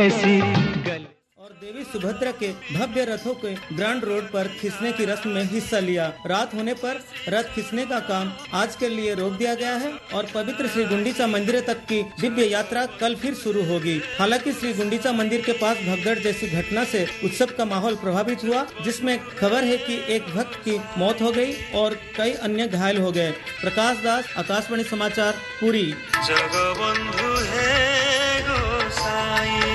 और देवी सुभद्रा के भव्य रथों के ग्रांड रोड पर खींचने की रस्म में हिस्सा लिया। रात होने पर रथ खींचने का काम आज के लिए रोक दिया गया है और पवित्र श्री गुंडीचा मंदिर तक की दिव्य यात्रा कल फिर शुरू होगी। हालांकि श्री गुंडीचा मंदिर के पास भगदड़ जैसी घटना से उत्सव का माहौल प्रभावित हुआ, जिसमें खबर है कि एक भक्त की मौत हो गई और कई अन्य घायल हो गए। प्रकाश दास, आकाशवाणी समाचार, पुरी। जगबंधु है गोसाई।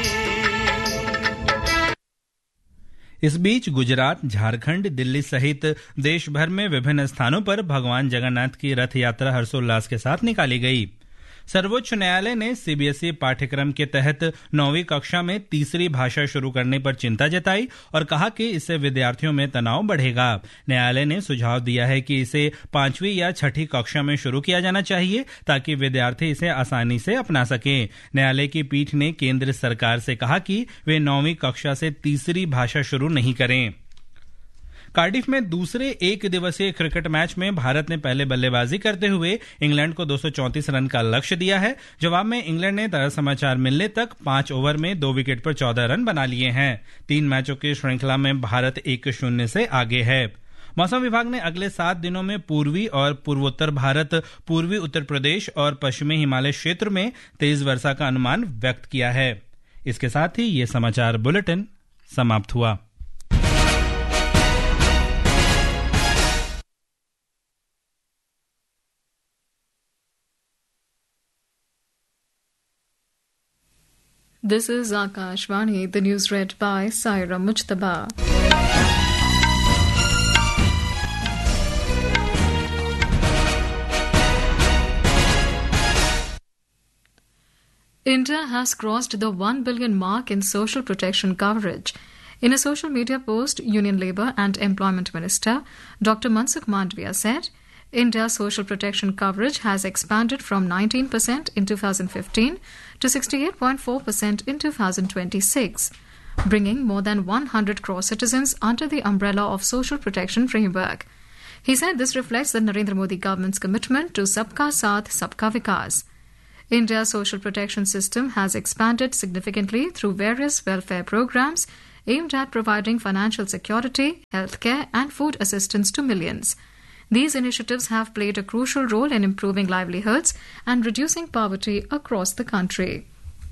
इस बीच गुजरात, झारखंड, दिल्ली सहित देश भर में विभिन्न स्थानों पर भगवान जगन्नाथ की रथ यात्रा हर्षोल्लास के साथ निकाली गई। सर्वोच्च न्यायालय ने सीबीएसई पाठ्यक्रम के तहत 9वीं कक्षा में तीसरी भाषा शुरू करने पर चिंता जताई और कहा कि इससे विद्यार्थियों में तनाव बढ़ेगा। न्यायालय ने सुझाव दिया है कि इसे 5वीं या 6ठी कक्षा में शुरू किया जाना चाहिए ताकि विद्यार्थी इसे आसानी से अपना सकें। न्यायालय की पीठ ने केंद्र सरकार से कहा कि वे 9वीं कक्षा से तीसरी भाषा शुरू नहीं करें। कार्डिफ में दूसरे एक दिवसीय क्रिकेट मैच में भारत ने पहले बल्लेबाजी करते हुए इंग्लैंड को 234 रन का लक्ष्य दिया है। जवाब में इंग्लैंड ने ताजा समाचार मिलने तक 5 ओवर में 2 विकेट पर 14 रन बना लिए हैं। 3 मैचों की श्रृंखला में भारत 1-0 से आगे है। मौसम विभाग ने अगले 7 दिनों में पूर्वी और पूर्वोत्तर भारत, पूर्वी उत्तर प्रदेश और पश्चिमी हिमालय क्षेत्र में तेज वर्षा का अनुमान व्यक्त किया है। इसके साथ ही ये समाचार बुलेटिन समाप्त हुआ। This is Akashvani, the news read by Saira Mujtaba. India has crossed the 1 billion mark in social protection coverage. In a social media post, Union Labour and Employment Minister Dr. Mansukh Mandavia said, India's social protection coverage has expanded from 19% in 2015 to 68.4% in 2026, bringing more than 100 crore citizens under the umbrella of social protection framework. He said this reflects the Narendra Modi government's commitment to Sabka Saath, Sabka Vikas. India's social protection system has expanded significantly through various welfare programs aimed at providing financial security, healthcare and food assistance to millions. These initiatives have played a crucial role in improving livelihoods and reducing poverty across the country.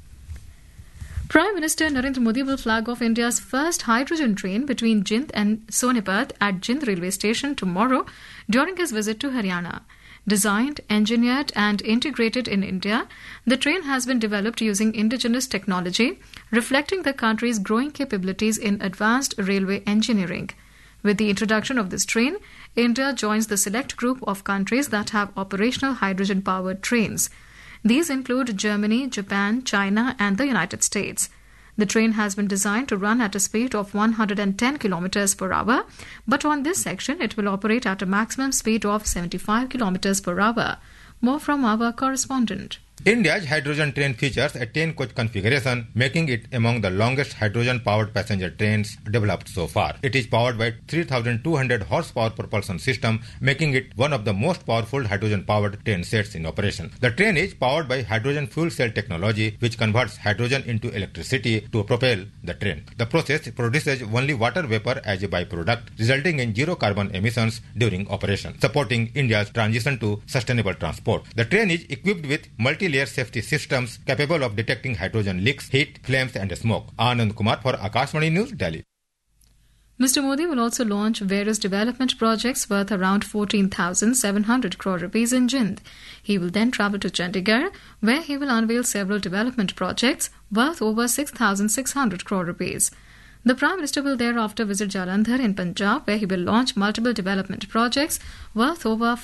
Prime Minister Narendra Modi will flag off India's first hydrogen train between Jind and Sonipat at Jind railway station tomorrow during his visit to Haryana. Designed, engineered and integrated in India, the train has been developed using indigenous technology, reflecting the country's growing capabilities in advanced railway engineering. With the introduction of this train, India joins the select group of countries that have operational hydrogen-powered trains. These include Germany, Japan, China and the United States. The train has been designed to run at a speed of 110 km per hour, but on this section it will operate at a maximum speed of 75 km per hour. More from our correspondent. India's hydrogen train features a 10-coach configuration, making it among the longest hydrogen-powered passenger trains developed so far. It is powered by 3,200 horsepower propulsion system, making it one of the most powerful hydrogen-powered train sets in operation. The train is powered by hydrogen fuel cell technology, which converts hydrogen into electricity to propel the train. The process produces only water vapor as a byproduct, resulting in zero carbon emissions during operation, supporting India's transition to sustainable transport. The train is equipped with multi-layer safety systems capable of detecting hydrogen leaks, heat, flames and smoke. Anand Kumar for Akashvani News, Delhi. Mr. Modi will also launch various development projects worth around 14,700 crore rupees in Jind. He will then travel to Chandigarh, where he will unveil several development projects worth over 6,600 crore rupees. The Prime Minister will thereafter visit Jalandhar in Punjab, where he will launch multiple development projects worth over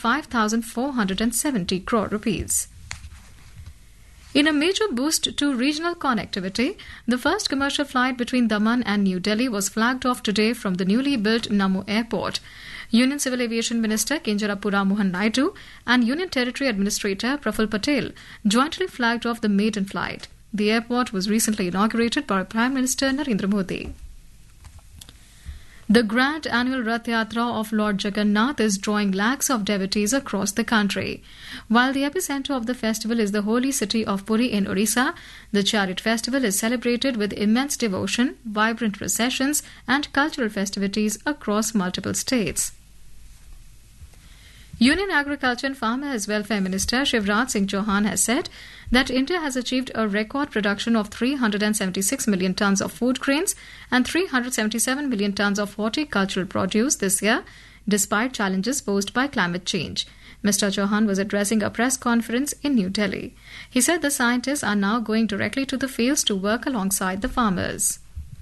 5,470 crore rupees. In a major boost to regional connectivity, the first commercial flight between Daman and New Delhi was flagged off today from the newly built Nammo Airport. Union Civil Aviation Minister Kinjarappura Mohan Naidu and Union Territory Administrator Praful Patel jointly flagged off the maiden flight. The airport was recently inaugurated by Prime Minister Narendra Modi. The grand annual Rath Yatra of Lord Jagannath is drawing lakhs of devotees across the country. While the epicenter of the festival is the holy city of Puri in Orissa, the chariot festival is celebrated with immense devotion, vibrant processions, and cultural festivities across multiple states. Union Agriculture and Farmers Welfare Minister Shivraj Singh Chauhan has said that India has achieved a record production of 376 million tons of food grains and 377 million tons of horticultural produce this year, despite challenges posed by climate change. Mr. Chauhan was addressing a press conference in New Delhi. He said the scientists are now going directly to the fields to work alongside the farmers.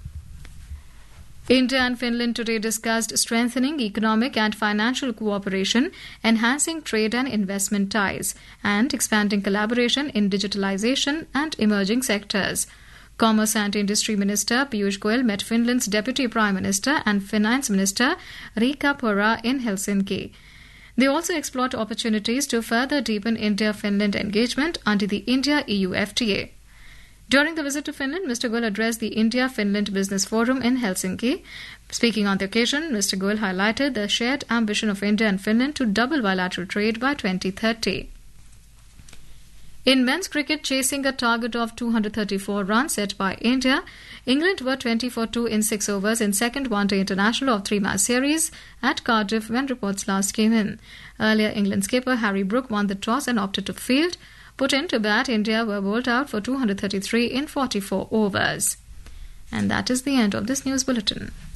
India and Finland today discussed strengthening economic and financial cooperation, enhancing trade and investment ties, and expanding collaboration in digitalization and emerging sectors. Commerce and Industry Minister Piyush Goyal met Finland's Deputy Prime Minister and Finance Minister Riikka Purra in Helsinki. They also explored opportunities to further deepen India-Finland engagement under the India-EU FTA. During the visit to Finland, Mr. Goyal addressed the India-Finland Business Forum in Helsinki. Speaking on the occasion, Mr. Goyal highlighted the shared ambition of India and Finland to double bilateral trade by 2030. In men's cricket, chasing a target of 234 runs set by India, England were 20-2 in 6 overs in second one-day international of 3-match series at Cardiff when reports last came in. Earlier, England skipper Harry Brook won the toss and opted to field. Put in to bat, India were bowled out for 233 in 44 overs. And that is the end of this news bulletin.